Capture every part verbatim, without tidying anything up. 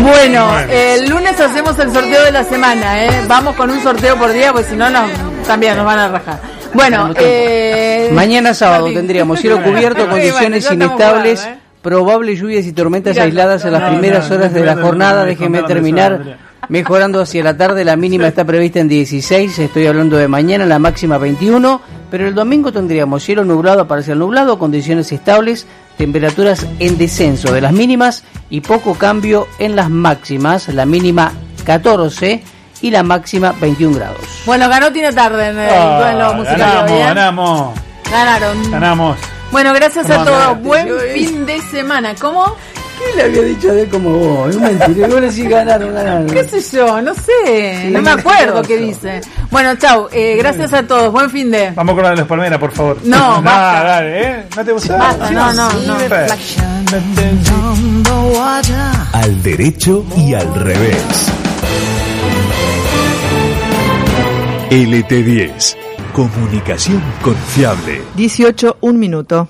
Bueno, el lunes hacemos el sorteo de la semana, ¿eh? Vamos con un sorteo por día, porque si no, nos, también nos van a rajar. Bueno, eh... mañana sábado tendríamos cielo cubierto, condiciones bueno, inestables, jugando, ¿eh? Probables lluvias y tormentas Mira, aisladas en las no, primeras no, horas no, de la no, jornada. no, Déjeme no, terminar. no, Mejorando hacia la tarde, la mínima está prevista en dieciséis, estoy hablando de mañana, la máxima veintiuno, pero el domingo tendríamos cielo nublado a parcial nublado, condiciones estables, temperaturas en descenso de las mínimas y poco cambio en las máximas, la mínima catorce y la máxima veintiún grados. Bueno, ganó Tina Tarde en, el, Ah, en lo musical. ganamos, ¿bien? ganamos, Ganaron. ganamos. Bueno, gracias a ¿Cómo todos. andaste? Buen Yo- fin de semana. ¿Cómo? ¿Qué le había dicho de él como vos? Es mentira, vos decís ganaron, ganaron. ¿Qué sé yo? No sé. Sí, no me acuerdo mentiroso. qué dice. Bueno, chau. Eh, gracias a todos. Buen fin de. Vamos con la de los Palmeras, por favor. No, Nah, basta. dale, ¿eh? ¿No te gusta? Basta, no, no, no. Al derecho y al revés. L T diez. Comunicación confiable. dieciocho, un minuto.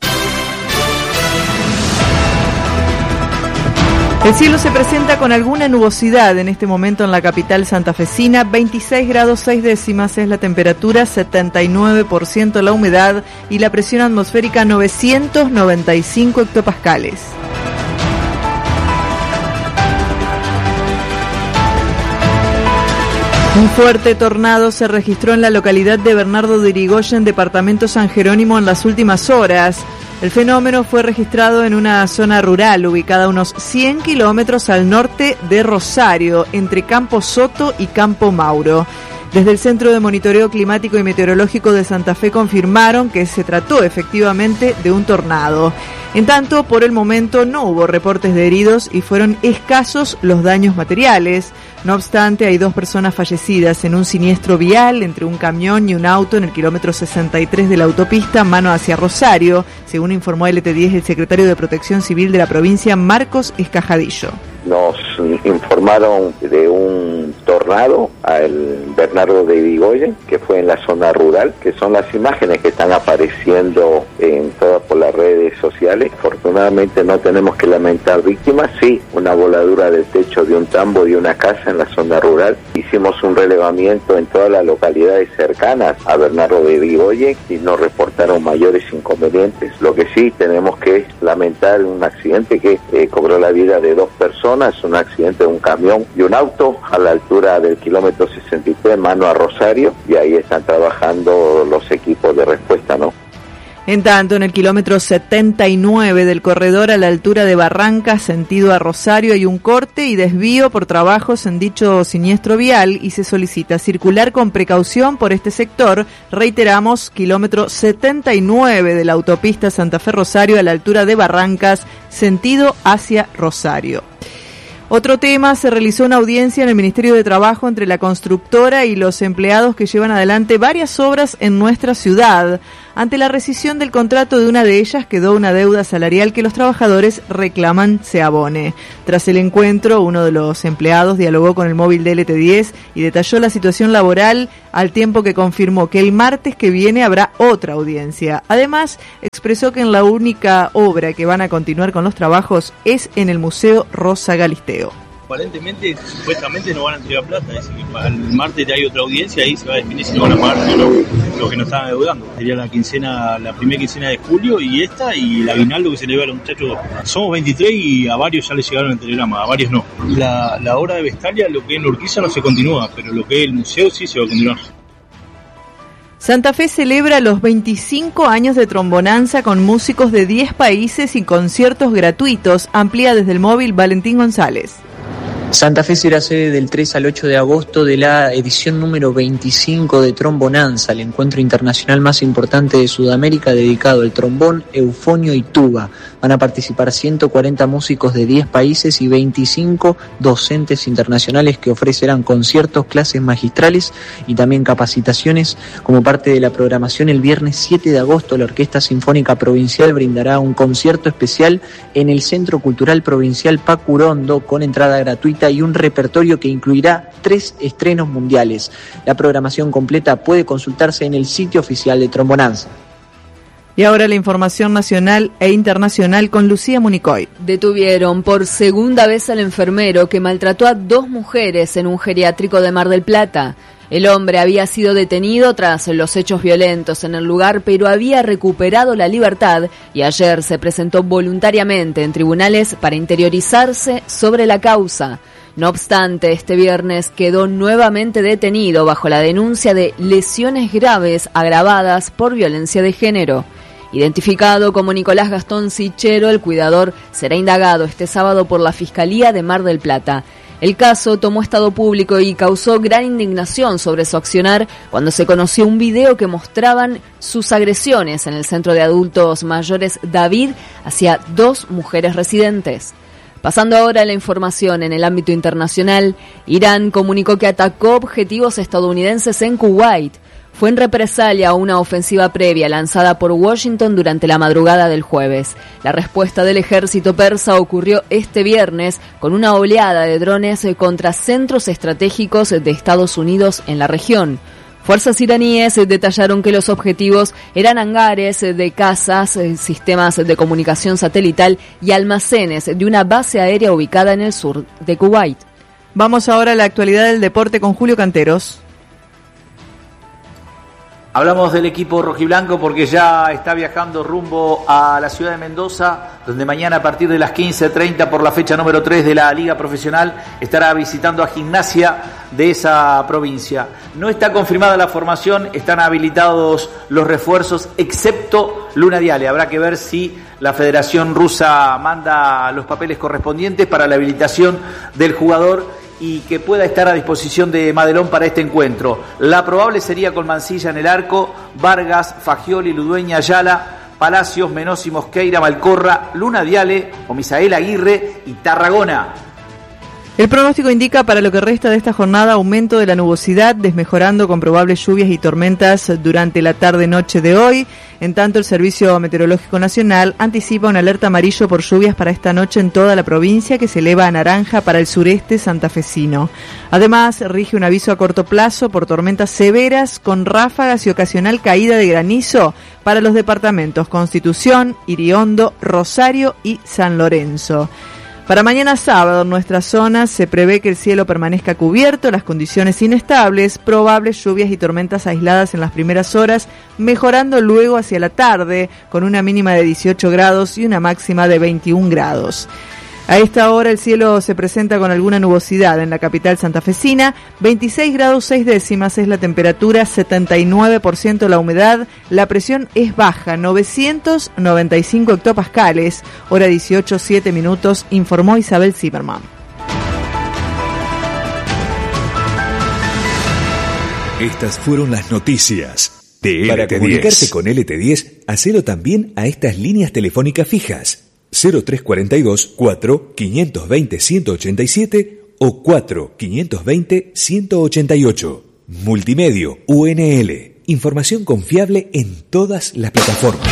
El cielo se presenta con alguna nubosidad en este momento en la capital santafesina. veintiséis grados seis décimas es la temperatura, setenta y nueve por ciento la humedad y la presión atmosférica novecientos noventa y cinco hectopascales. Un fuerte tornado se registró en la localidad de Bernardo de Irigoyen, departamento San Jerónimo, en las últimas horas. El fenómeno fue registrado en una zona rural ubicada a unos cien kilómetros al norte de Rosario, entre Campo Soto y Campo Mauro. Desde el Centro de Monitoreo Climático y Meteorológico de Santa Fe confirmaron que se trató efectivamente de un tornado. En tanto, por el momento no hubo reportes de heridos y fueron escasos los daños materiales. No obstante, hay dos personas fallecidas en un siniestro vial entre un camión y un auto en el kilómetro sesenta y tres de la autopista mano hacia Rosario, según informó L T diez el secretario de Protección Civil de la provincia, Marcos Escajadillo. Nos informaron de un tornado al Bernardo de Irigoyen, que fue en la zona rural, que son las imágenes que están apareciendo en todas por las redes sociales. Afortunadamente no tenemos que lamentar víctimas, sí, una voladura del techo de un tambo de una casa en la zona rural. Hicimos un relevamiento en todas las localidades cercanas a Bernardo de Irigoyen y no reportaron mayores inconvenientes. Lo que sí tenemos que lamentar un accidente que eh, cobró la vida de dos personas, un accidente de un camión y un auto a la altura del kilómetro sesenta y tres, mano a Rosario, y ahí están trabajando los equipos de respuesta, ¿no? En tanto, en el kilómetro setenta y nueve del corredor a la altura de Barrancas, sentido a Rosario, hay un corte y desvío por trabajos en dicho siniestro vial y se solicita circular con precaución por este sector. Reiteramos, kilómetro setenta y nueve de la autopista Santa Fe-Rosario a la altura de Barrancas, sentido hacia Rosario. Otro tema, se realizó una audiencia en el Ministerio de Trabajo entre la constructora y los empleados que llevan adelante varias obras en nuestra ciudad. Ante la rescisión del contrato de una de ellas, quedó una deuda salarial que los trabajadores reclaman se abone. Tras el encuentro, uno de los empleados dialogó con el móvil de L T diez y detalló la situación laboral, al tiempo que confirmó que el martes que viene habrá otra audiencia. Además, expresó que en la única obra que van a continuar con los trabajos es en el Museo Rosa Galisteo. Aparentemente, supuestamente no van a entregar plata, es decir, que el martes hay otra audiencia y ahí se va a definir si no van a pagar o no lo que nos estaban deudando. Sería la quincena, la primera quincena de julio y esta y el aguinaldo que se le debe a los muchachos. Somos veintitrés y a varios ya les llegaron el telegrama, a varios no. La, la obra de Vestalia, lo que es en Urquiza no se continúa, pero lo que es el museo sí se va a continuar. Santa Fe celebra los veinticinco años de Trombonanza con músicos de diez países y conciertos gratuitos. Amplía desde el móvil Valentín González. Santa Fe será sede del tres al ocho de agosto de la edición número veinticinco de Trombonanza, el encuentro internacional más importante de Sudamérica dedicado al trombón, eufonio y tuba. Van a participar ciento cuarenta músicos de diez países y veinticinco docentes internacionales que ofrecerán conciertos, clases magistrales y también capacitaciones. Como parte de la programación, el viernes siete de agosto la Orquesta Sinfónica Provincial brindará un concierto especial en el Centro Cultural Provincial Pacurondo con entrada gratuita y un repertorio que incluirá tres estrenos mundiales. La programación completa puede consultarse en el sitio oficial de Trombonanza. Y ahora la información nacional e internacional con Lucía Municoy. Detuvieron por segunda vez al enfermero que maltrató a dos mujeres en un geriátrico de Mar del Plata. El hombre había sido detenido tras los hechos violentos en el lugar, pero había recuperado la libertad y ayer se presentó voluntariamente en tribunales para interiorizarse sobre la causa. No obstante, este viernes quedó nuevamente detenido bajo la denuncia de lesiones graves agravadas por violencia de género. Identificado como Nicolás Gastón Sichero, el cuidador será indagado este sábado por la Fiscalía de Mar del Plata. El caso tomó estado público y causó gran indignación sobre su accionar cuando se conoció un video que mostraban sus agresiones en el centro de adultos mayores David hacia dos mujeres residentes. Pasando ahora a la información en el ámbito internacional, Irán comunicó que atacó objetivos estadounidenses en Kuwait. Fue en represalia a una ofensiva previa lanzada por Washington durante la madrugada del jueves. La respuesta del ejército persa ocurrió este viernes con una oleada de drones contra centros estratégicos de Estados Unidos en la región. Fuerzas iraníes detallaron que los objetivos eran hangares de casas, sistemas de comunicación satelital y almacenes de una base aérea ubicada en el sur de Kuwait. Vamos ahora a la actualidad del deporte con Julio Canteros. Hablamos del equipo rojiblanco porque ya está viajando rumbo a la ciudad de Mendoza, donde mañana a partir de las quince treinta por la fecha número tres de la Liga Profesional estará visitando a Gimnasia de esa provincia. No está confirmada la formación, están habilitados los refuerzos excepto Luna Diale. Habrá que ver si la Federación Rusa manda los papeles correspondientes para la habilitación del jugador y que pueda estar a disposición de Madelón para este encuentro. La probable sería con Mancilla en el arco, Vargas, Fagioli, Ludueña, Ayala, Palacios, Menossi, Mosqueira, Malcorra, Luna Diale o Misael Aguirre y Tarragona. El pronóstico indica para lo que resta de esta jornada aumento de la nubosidad, desmejorando con probables lluvias y tormentas durante la tarde-noche de hoy. En tanto, el Servicio Meteorológico Nacional anticipa una alerta amarillo por lluvias para esta noche en toda la provincia, que se eleva a naranja para el sureste santafesino. Además, rige un aviso a corto plazo por tormentas severas con ráfagas y ocasional caída de granizo para los departamentos Constitución, Iriondo, Rosario y San Lorenzo. Para mañana sábado en nuestras zonas se prevé que el cielo permanezca cubierto, las condiciones inestables, probables lluvias y tormentas aisladas en las primeras horas, mejorando luego hacia la tarde con una mínima de dieciocho grados y una máxima de veintiún grados. A esta hora el cielo se presenta con alguna nubosidad en la capital santafesina, veintiséis grados seis décimas es la temperatura, setenta y nueve por ciento la humedad, la presión es baja, novecientos noventa y cinco hectopascales, hora dieciocho, siete minutos, informó Isabel Zimmerman. Estas fueron las noticias de Para L T diez. comunicarte con L T diez, hacelo también a estas líneas telefónicas fijas. cero tres cuarenta y dos, cuatro, quinientos veinte, ciento ochenta y siete o cuatro, quinientos veinte, ciento ochenta y ocho. Multimedio U N L. Información confiable en todas las plataformas.